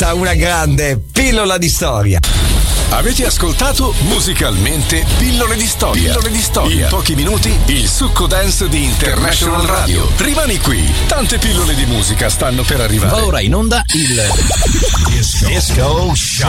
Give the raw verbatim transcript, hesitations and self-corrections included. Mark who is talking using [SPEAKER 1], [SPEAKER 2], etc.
[SPEAKER 1] arrivata una grande pillola di storia.
[SPEAKER 2] Avete ascoltato Musicalmente Pillole di Storia. Pillole di Storia. In pochi minuti il succo dance di International Radio. Rimani qui, tante pillole di musica stanno per arrivare.
[SPEAKER 3] Va ora in onda il
[SPEAKER 4] Disco, Disco Shock.